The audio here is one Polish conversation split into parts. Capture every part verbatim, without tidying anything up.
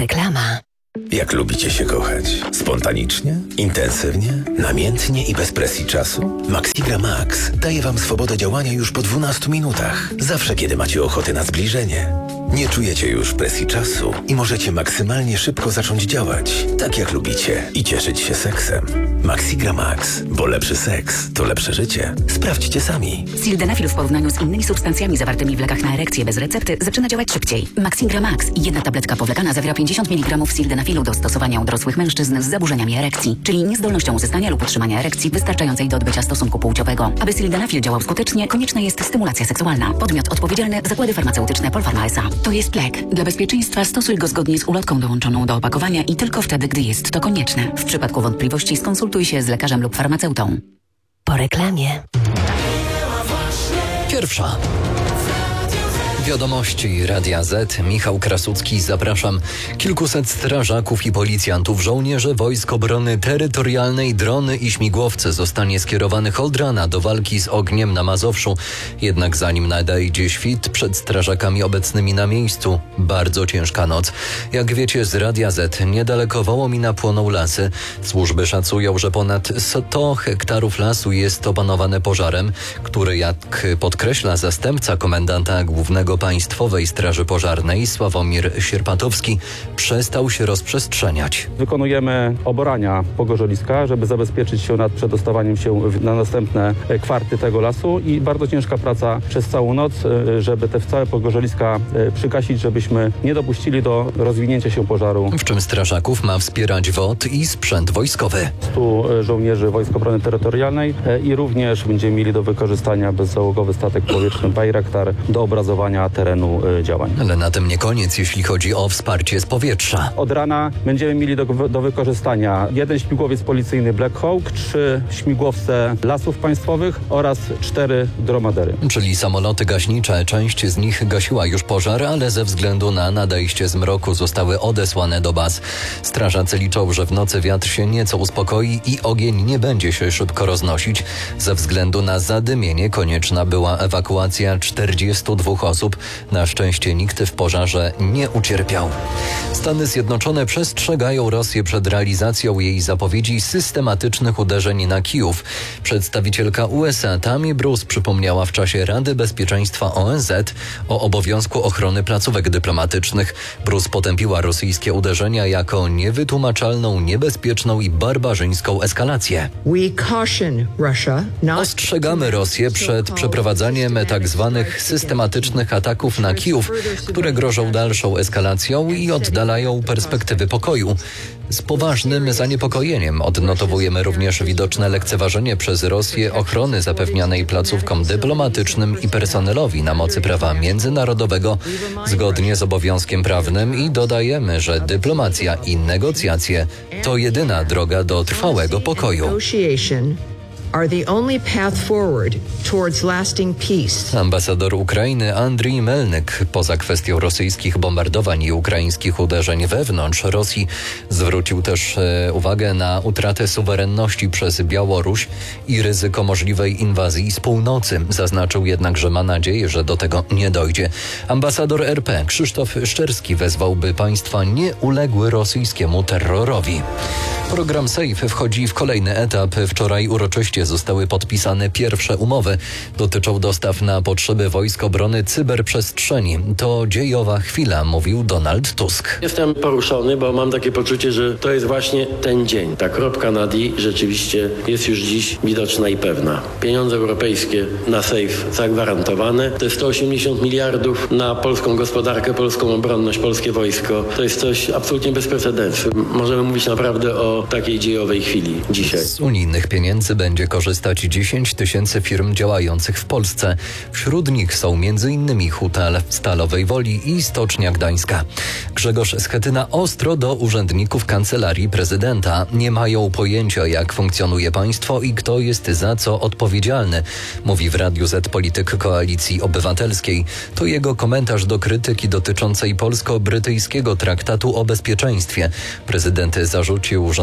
Reklama. Jak lubicie się kochać? Spontanicznie? Intensywnie? Namiętnie i bez presji czasu? Maxigra Max daje Wam swobodę działania już po dwunastu minutach. Zawsze, kiedy macie ochotę na zbliżenie. Nie czujecie już presji czasu i możecie maksymalnie szybko zacząć działać, tak jak lubicie, i cieszyć się seksem. Maxigra Max, bo lepszy seks to lepsze życie. Sprawdźcie sami. Sildenafil w porównaniu z innymi substancjami zawartymi w lekach na erekcję bez recepty zaczyna działać szybciej. Maxigra Max, jedna tabletka powlekana, zawiera pięćdziesiąt miligramów sildenafilu do stosowania u dorosłych mężczyzn z zaburzeniami erekcji, czyli niezdolnością uzyskania lub utrzymania erekcji wystarczającej do odbycia stosunku płciowego. Aby sildenafil działał skutecznie, konieczna jest stymulacja seksualna. Podmiot odpowiedzialny: Zakłady Farmaceutyczne Polpharma S A. To jest lek. Dla bezpieczeństwa stosuj go zgodnie z ulotką dołączoną do opakowania i tylko wtedy, gdy jest to konieczne. W przypadku wątpliwości skonsultuj się z lekarzem lub farmaceutą. Po reklamie. Pierwsza. Wiadomości Radia Z. Michał Krasucki, zapraszam. Kilkuset strażaków i policjantów, żołnierzy Wojsk Obrony Terytorialnej, drony i śmigłowce zostanie skierowanych od rana do walki z ogniem na Mazowszu. Jednak zanim nadejdzie świt, przed strażakami obecnymi na miejscu bardzo ciężka noc. Jak wiecie z Radia Z, niedaleko Wołomina płoną lasy. Służby szacują, że ponad sto hektarów lasu jest opanowane pożarem, który, jak podkreśla zastępca komendanta głównego Państwowej Straży Pożarnej Sławomir Sierpatowski, przestał się rozprzestrzeniać. Wykonujemy oborania pogorzeliska, żeby zabezpieczyć się nad przedostawaniem się na następne kwarty tego lasu i bardzo ciężka praca przez całą noc, żeby te całe pogorzeliska przygasić, żebyśmy nie dopuścili do rozwinięcia się pożaru. W czym strażaków ma wspierać W O T i sprzęt wojskowy. stu żołnierzy Wojsk Obrony Terytorialnej i również będziemy mieli do wykorzystania bezzałogowy statek powietrzny Bayraktar do obrazowania terenu działań. Ale na tym nie koniec, jeśli chodzi o wsparcie z powietrza. Od rana będziemy mieli do, do wykorzystania jeden śmigłowiec policyjny Black Hawk, trzy śmigłowce Lasów Państwowych oraz cztery dromadery. Czyli samoloty gaśnicze. Część z nich gasiła już pożar, ale ze względu na nadejście zmroku zostały odesłane do baz. Strażacy liczą, że w nocy wiatr się nieco uspokoi i ogień nie będzie się szybko roznosić. Ze względu na zadymienie konieczna była ewakuacja czterdziestu dwóch osób. Na szczęście nikt w pożarze nie ucierpiał. Stany Zjednoczone przestrzegają Rosję przed realizacją jej zapowiedzi systematycznych uderzeń na Kijów. Przedstawicielka U S A Tammy Bruce przypomniała w czasie Rady Bezpieczeństwa O N Z o obowiązku ochrony placówek dyplomatycznych. Bruce potępiła rosyjskie uderzenia jako niewytłumaczalną, niebezpieczną i barbarzyńską eskalację. Ostrzegamy Rosję przed przeprowadzaniem tak zwanych systematycznych ataków na Kijów, które grożą dalszą eskalacją i oddalają perspektywy pokoju. Z poważnym zaniepokojeniem odnotowujemy również widoczne lekceważenie przez Rosję ochrony zapewnianej placówkom dyplomatycznym i personelowi na mocy prawa międzynarodowego zgodnie z obowiązkiem prawnym i dodajemy, że dyplomacja i negocjacje to jedyna droga do trwałego pokoju. are the only path forward towards lasting peace. Ambasador Ukrainy Andrii Melnyk poza kwestią rosyjskich bombardowań i ukraińskich uderzeń wewnątrz Rosji zwrócił też e, uwagę na utratę suwerenności przez Białoruś i ryzyko możliwej inwazji z północy. Zaznaczył jednak, że ma nadzieję, że do tego nie dojdzie. Ambasador R P Krzysztof Szczerski wezwał, by państwa nie uległy rosyjskiemu terrorowi. Program SAFE wchodzi w kolejny etap. Wczoraj uroczyście zostały podpisane pierwsze umowy. Dotyczą dostaw na potrzeby Wojsk Obrony Cyberprzestrzeni. To dziejowa chwila, mówił Donald Tusk. Jestem poruszony, bo mam takie poczucie, że to jest właśnie ten dzień. Ta kropka nad i rzeczywiście jest już dziś widoczna i pewna. Pieniądze europejskie na SAFE zagwarantowane. To jest sto osiemdziesiąt miliardów na polską gospodarkę, polską obronność, polskie wojsko. To jest coś absolutnie bez precedensu. Możemy mówić naprawdę o takiej dziejowej chwili dzisiaj. Z unijnych pieniędzy będzie korzystać dziesięć tysięcy firm działających w Polsce. Wśród nich są między innymi Hutal Stalowej Woli i Stocznia Gdańska. Grzegorz Schetyna ostro do urzędników Kancelarii Prezydenta. Nie mają pojęcia, jak funkcjonuje państwo i kto jest za co odpowiedzialny, mówi w Radiu Z polityk Koalicji Obywatelskiej. To jego komentarz do krytyki dotyczącej polsko-brytyjskiego traktatu o bezpieczeństwie. Prezydent zarzucił rządowi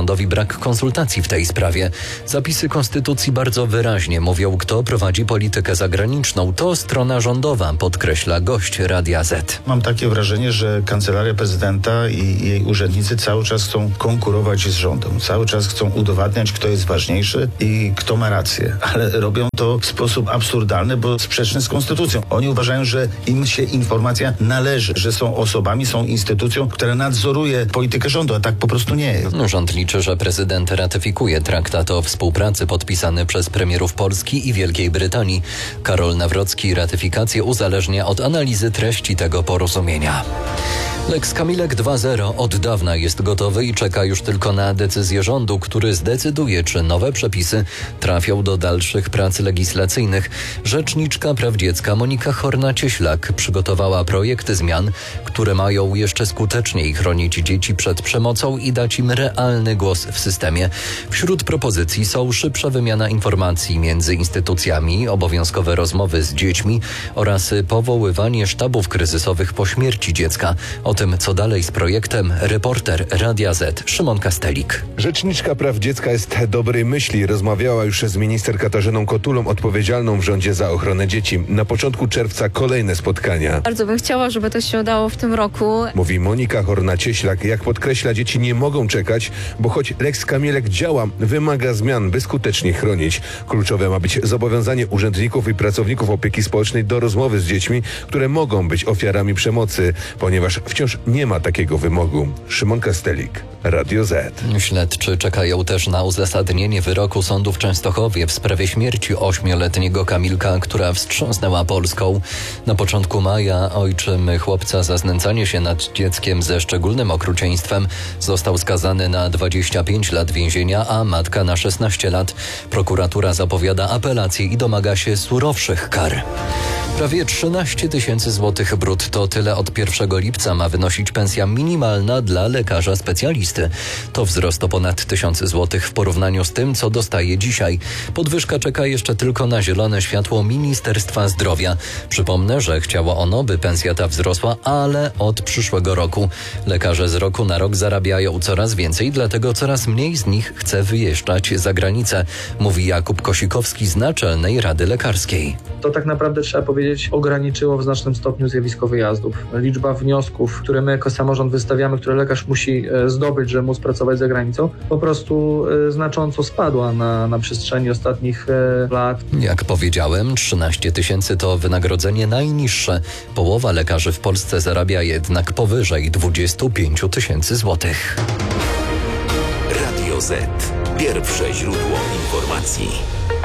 rządowi brak konsultacji w tej sprawie. Zapisy konstytucji bardzo wyraźnie mówią, kto prowadzi politykę zagraniczną. To strona rządowa, podkreśla gość Radia Z. Mam takie wrażenie, że Kancelaria Prezydenta i jej urzędnicy cały czas chcą konkurować z rządem. Cały czas chcą udowadniać, kto jest ważniejszy i kto ma rację. Ale robią to w sposób absurdalny, bo sprzeczny z konstytucją. Oni uważają, że im się informacja należy, że są osobami, są instytucją, która nadzoruje politykę rządu, a tak po prostu nie jest. Rząd liczy, że prezydent ratyfikuje traktat o współpracy podpisany przez premierów Polski i Wielkiej Brytanii. Karol Nawrocki ratyfikację uzależnia od analizy treści tego porozumienia. Lex Kamilek dwa zero od dawna jest gotowy i czeka już tylko na decyzję rządu, który zdecyduje, czy nowe przepisy trafią do dalszych prac legislacyjnych. Rzeczniczka praw dziecka Monika Horna-Cieślak przygotowała projekt zmian, które mają jeszcze skuteczniej chronić dzieci przed przemocą i dać im realny głos w systemie. Wśród propozycji są szybsza wymiana informacji między instytucjami, obowiązkowe rozmowy z dziećmi oraz powoływanie sztabów kryzysowych po śmierci dziecka. O tym, co dalej z projektem, reporter Radia Z Szymon Kastelik. Rzeczniczka praw dziecka jest dobrej myśli. Rozmawiała już z minister Katarzyną Kotulą, odpowiedzialną w rządzie za ochronę dzieci. Na początku czerwca kolejne spotkania. Bardzo bym chciała, żeby to się udało w tym roku. Mówi Monika Horna-Cieślak. Jak podkreśla, dzieci nie mogą czekać, bo choć Lex Kamilek działa, wymaga zmian, by skutecznie chronić. Kluczowe ma być zobowiązanie urzędników i pracowników opieki społecznej do rozmowy z dziećmi, które mogą być ofiarami przemocy, ponieważ wciąż nie ma takiego wymogu. Szymon Kastelik, Radio Z. Śledczy czekają też na uzasadnienie wyroku sądu w Częstochowie w sprawie śmierci ośmioletniego Kamilka, która wstrząsnęła Polską. Na początku maja ojczym chłopca za znęcanie się nad dzieckiem ze szczególnym okrucieństwem został skazany na dwadzieścia pięć lat więzienia, a matka na szesnaście lat. Prokuratura zapowiada apelację i domaga się surowszych kar. Prawie trzynaście tysięcy złotych brutto, tyle od pierwszego lipca ma wynosić pensja minimalna dla lekarza specjalisty. To wzrost o ponad tysiąc złotych w porównaniu z tym, co dostaje dzisiaj. Podwyżka czeka jeszcze tylko na zielone światło Ministerstwa Zdrowia. Przypomnę, że chciało ono, by pensja ta wzrosła, ale od przyszłego roku. Lekarze z roku na rok zarabiają coraz więcej, dlatego coraz mniej z nich chce wyjeżdżać za granicę, mówi Jakub Kosikowski z Naczelnej Rady Lekarskiej. To tak naprawdę trzeba powiedzieć ograniczyło w znacznym stopniu zjawisko wyjazdów. Liczba wniosków, które my jako samorząd wystawiamy, które lekarz musi zdobyć, żeby móc pracować za granicą, po prostu znacząco spadła na, na przestrzeni ostatnich lat. Jak powiedziałem, trzynaście tysięcy to wynagrodzenie najniższe. Połowa lekarzy w Polsce zarabia jednak powyżej dwadzieścia pięć tysięcy złotych. Radio Z. Pierwsze źródło informacji.